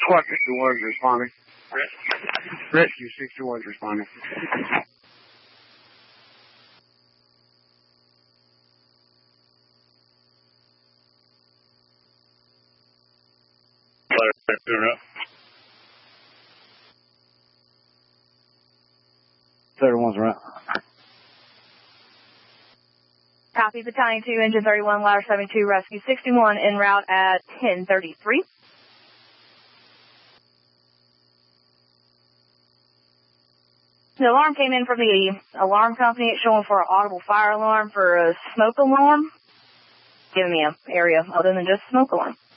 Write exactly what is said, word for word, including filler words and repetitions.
Squad sixty-one's responding. Rescue sixty-one's responding. thirty-one's around. Copy, Battalion two, Engine thirty-one, Ladder seventy-two, Rescue sixty-one, en route at ten thirty-three. The alarm came in from the alarm company. It's showing for an audible fire alarm for a smoke alarm. Giving me an area other than just smoke alarm.